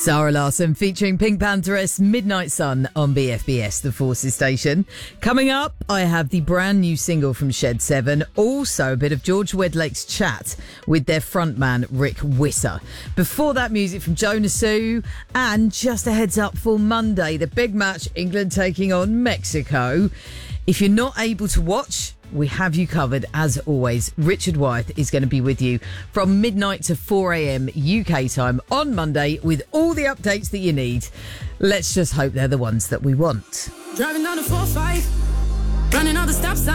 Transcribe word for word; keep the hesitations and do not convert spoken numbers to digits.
Zara Larsson featuring Pink Pantheress, Midnight Sun on B F B S, the Forces station. Coming up, I have the brand new single from Shed seven, also a bit of George Wedlake's chat with their frontman Rick Wisser. Before that, music from Jonah Sue, and just a heads up for Monday, the big match, England taking on Mexico. If you're not able to watch, we have you covered as always. Richard Wyeth is going to be with you from midnight to four a.m. U K time on Monday with all the updates that you need. Let's just hope they're the ones that we want. Driving down the four five, running all the stop signs.